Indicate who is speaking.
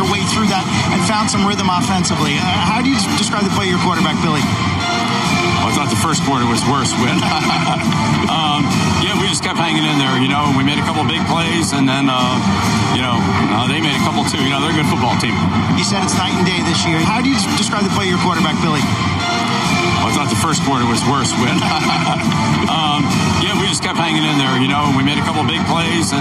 Speaker 1: their way through that and found some rhythm offensively. How do you describe the play of your quarterback, Billy?
Speaker 2: Well, I thought the first quarter was worse, but we just kept hanging in there. We made a couple big plays, and then they made a couple too. They're a good football team.
Speaker 1: You said it's night and day this year. How do you describe the play of your quarterback, Billy?
Speaker 2: Well, I thought the first quarter was worse, but we just kept hanging in there. We made a couple big plays.